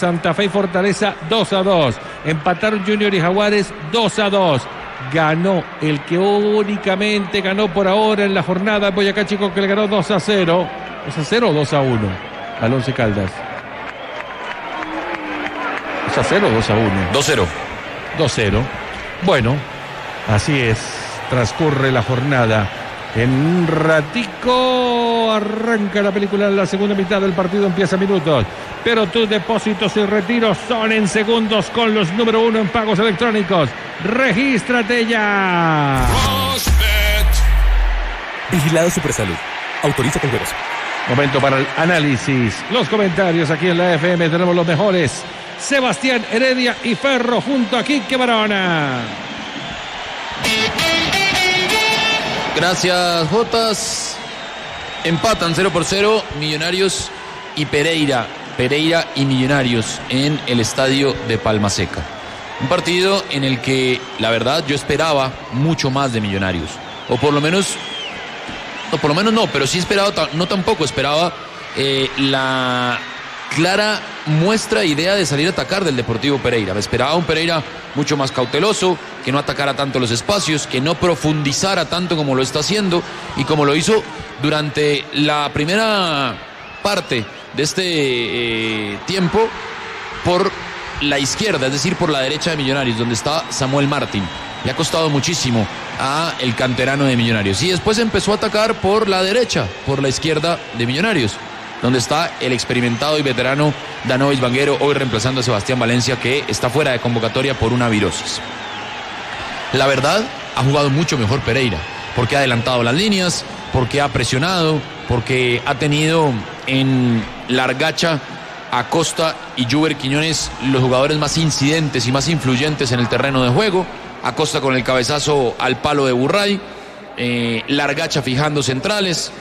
Santa Fe y Fortaleza 2-2. Empataron Junior y Jaguares 2-2. Ganó el que únicamente ganó por ahora en la jornada Boyacá Chico, que le ganó 2-0. ¿2-0 o 2-1? Al Once Caldas. 2-0 o 2-1. 2-0. 2-0. Bueno, así es. Transcurre la jornada. En un ratico arranca la película en la segunda mitad del partido, empieza minutos. Pero tus depósitos y retiros son en segundos con los número 1 en pagos electrónicos. ¡Regístrate ya! Vigilado Supersalud. Autoriza con juegos. Momento para el análisis. Los comentarios aquí en la FM. Tenemos los mejores. Sebastián Heredia y Ferro junto a Quique Barona. Gracias, Jotas. Empatan 0-0 Millonarios y Pereira. Pereira y Millonarios en el estadio de Palma Seca. Un partido en el que, la verdad, yo esperaba mucho más de Millonarios. O por lo menos no, pero sí esperaba, no tampoco esperaba la clara muestra e idea de salir a atacar del Deportivo Pereira. Me esperaba un Pereira mucho más cauteloso, que no atacara tanto los espacios, que no profundizara tanto como lo está haciendo y como lo hizo durante la primera parte de este tiempo por la izquierda, es decir, por la derecha de Millonarios, donde está Samuel Martín. Le ha costado muchísimo a el canterano de Millonarios. Y después empezó a atacar por la derecha, por la izquierda de Millonarios, donde está el experimentado y veterano Danovis Vanguero, hoy reemplazando a Sebastián Valencia, que está fuera de convocatoria por una virosis. La verdad, ha jugado mucho mejor Pereira, porque ha adelantado las líneas, porque ha presionado, porque ha tenido en la argacha a Costa y Juber Quiñones, los jugadores más incidentes y más influyentes en el terreno de juego. Acosta con el cabezazo al palo de Burray, Largacha fijando centrales,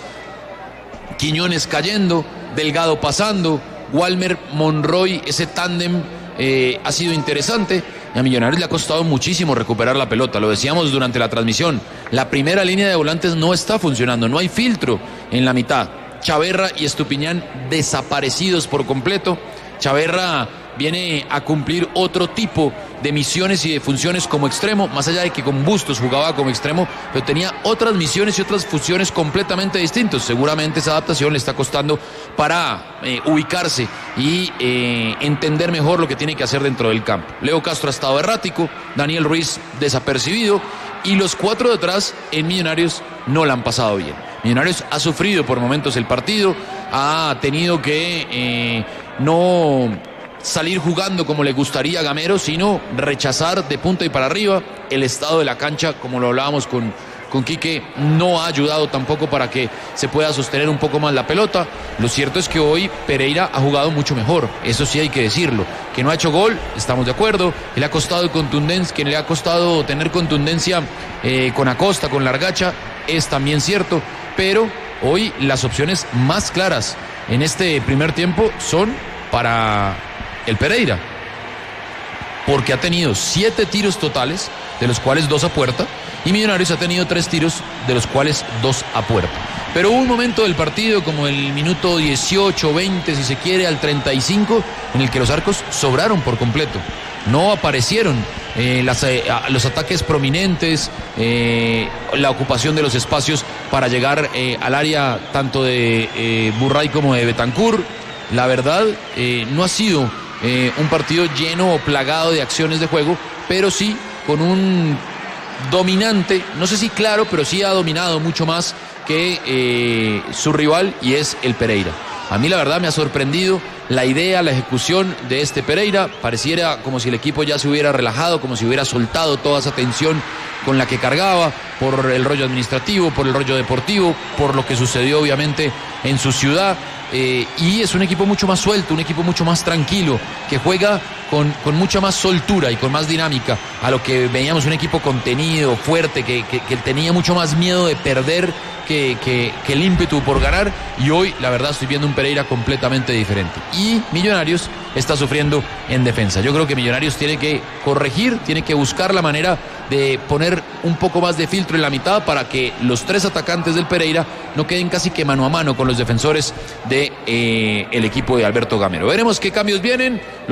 Quiñones cayendo, Delgado pasando, Walmer, Monroy, ese tándem ha sido interesante. Y a Millonarios le ha costado muchísimo recuperar la pelota, lo decíamos durante la transmisión. La primera línea de volantes no está funcionando, no hay filtro en la mitad. Chaverra y Estupiñán desaparecidos por completo. Chaverra viene a cumplir otro tipo de misiones y de funciones como extremo, más allá de que con Bustos jugaba como extremo, pero tenía otras misiones y otras funciones completamente distintas. Seguramente esa adaptación le está costando para ubicarse y entender mejor lo que tiene que hacer dentro del campo. Leo Castro ha estado errático, Daniel Ruiz desapercibido, y los cuatro detrás en Millonarios no la han pasado bien. Millonarios ha sufrido por momentos el partido, ha tenido que no salir jugando como le gustaría a Gamero, sino rechazar de punta y para arriba. El estado de la cancha, como lo hablábamos con Quique, no ha ayudado tampoco para que se pueda sostener un poco más la pelota. Lo cierto es que hoy Pereira ha jugado mucho mejor, eso sí hay que decirlo. Que no ha hecho gol, estamos de acuerdo, que le ha costado contundencia, que le ha costado tener contundencia con Acosta, con Largacha, es también cierto, pero hoy las opciones más claras en este primer tiempo son para el Pereira, porque ha tenido 7 tiros totales, de los cuales 2 a puerta, y Millonarios ha tenido 3 tiros, de los cuales 2 a puerta. Pero hubo un momento del partido, como el minuto 18, 20, si se quiere, al 35, en el que los arcos sobraron por completo. No aparecieron los ataques prominentes, la ocupación de los espacios para llegar al área tanto de Burray como de Betancur. La verdad, no ha sido un partido lleno o plagado de acciones de juego, pero sí con un dominante, no sé si claro, pero sí ha dominado mucho más que su rival, y es el Pereira. A mí la verdad me ha sorprendido la idea, la ejecución de este Pereira. Pareciera como si el equipo ya se hubiera relajado, como si hubiera soltado toda esa tensión con la que cargaba, por el rollo administrativo, por el rollo deportivo, por lo que sucedió obviamente en su ciudad. Y es un equipo mucho más suelto, un equipo mucho más tranquilo, que juega con mucha más soltura y con más dinámica a lo que veíamos, un equipo contenido, fuerte, que tenía mucho más miedo de perder que el ímpetu por ganar. Y hoy la verdad estoy viendo un Pereira completamente diferente, y Millonarios está sufriendo en defensa. Yo creo que Millonarios tiene que corregir, tiene que buscar la manera de poner un poco más de filtro en la mitad para que los 3 atacantes del Pereira no queden casi que mano a mano con los defensores de el equipo de Alberto Gamero. Veremos qué cambios vienen.